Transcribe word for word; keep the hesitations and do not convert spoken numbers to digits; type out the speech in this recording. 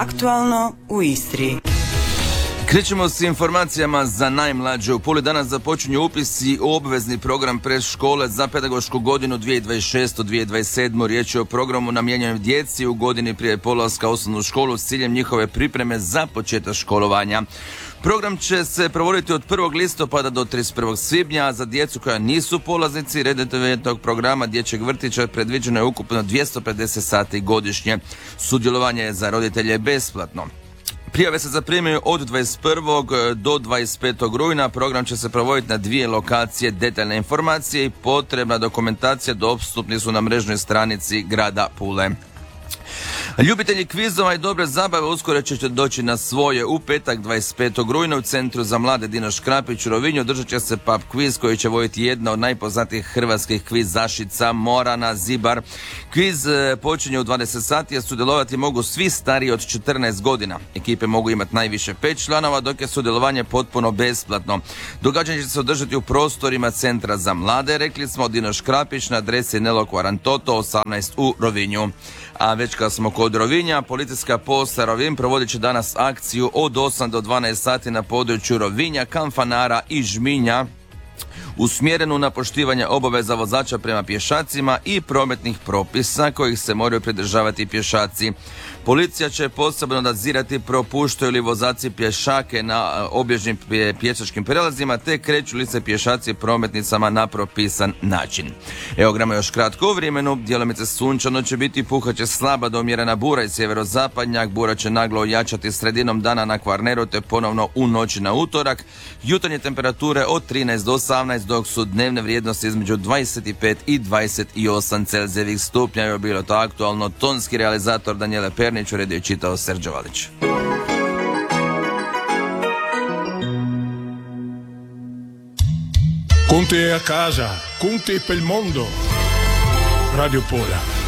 Aktualno u Istri. Krećemo s informacijama za najmlađe. U Puli danas započinju upisi u obvezni program predškole za pedagošku godinu dvije tisuće dvadeset šeste dvije tisuće dvadeset sedme. Riječ je o programu namijenjenom djeci u godini prije polaska u osnovnu školu s ciljem njihove pripreme za početak školovanja. Program će se provoditi od prvog listopada do trideset prvog svibnja, a za djecu koja nisu polaznici redovnog programa dječjeg vrtića predviđeno je ukupno dvjesto pedeset sati godišnje. Sudjelovanje je za roditelje besplatno. Prijave se zaprimaju od dvadeset prvog do dvadeset petog rujna. Program će se provoditi na dvije lokacije. Detaljne informacije i potrebna dokumentacija dostupni su na mrežnoj stranici grada Pule. Ljubitelji kvizova i dobre zabave uskoro ćete doći na svoje. U petak dvadeset petog rujna u Centru za mlade Dino Škrapić u Rovinju održat će se pub kviz koji će voditi jedna od najpoznatijih hrvatskih kvizašica Morana Zibar. Kviz počinje u dvadeset sati, a sudjelovati mogu svi stariji od četrnaest godina. Ekipe mogu imati najviše pet članova, dok je sudjelovanje potpuno besplatno. Događanje će se održati u prostorima Centra za mlade, rekli smo, Dino Škrapić na adresi Nelo Kvarantoto osamnaest u Rovinju. A već kad smo kod Rovinja, policijska postaja Rovinj provodit će danas akciju od osam do dvanaest sati na području Rovinja, Kanfanara i Žminja, usmjerenu na poštivanje obaveza vozača prema pješacima i prometnih propisa kojih se moraju pridržavati pješaci. Policija će posebno nadzirati propuštaju li vozači pješake na obližnjim pješačkim prelazima te kreću li se pješaci prometnicama na propisan način. Evo gremo još kratko o vremenu. Djelomice sunčano će biti, puhat će slaba do umjerena bura i sjeverozapadnjak. Bura će naglo ojačati sredinom dana na Kvarneru te ponovno u noći na utorak. Jutarnje temperature od trinaest do osamnaest, dok su dnevne vrijednosti između dvadeset pet i dvadeset osam Celzijevih stupnja. Je bilo to aktualno. Tonski realizator Danijele Pernić, uredio je čitao Serđo Valić. Con te a casa, con te pel mondo. Radio Pola.